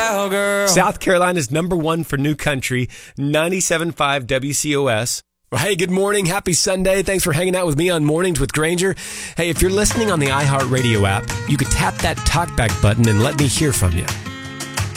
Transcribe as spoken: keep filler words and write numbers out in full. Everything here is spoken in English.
cowgirl. South Carolina's number one for new country, ninety-seven point five W C O S. Well, hey, good morning. Happy Sunday. Thanks for hanging out with me on Mornings with Granger. Hey, if you're listening on the iHeartRadio app, you could tap that talkback button and let me hear from you.